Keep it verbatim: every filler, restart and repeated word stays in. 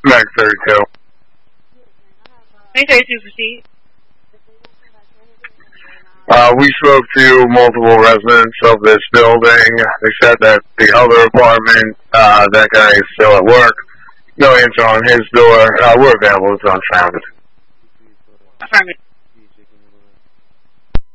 Mag thirty-two. Mag thirty-two, proceed. Uh, we spoke to multiple residents of this building. They said that the other apartment, uh, that guy is still at work. No answer on his door. Uh, we're available. It's unfounded. Affirmative.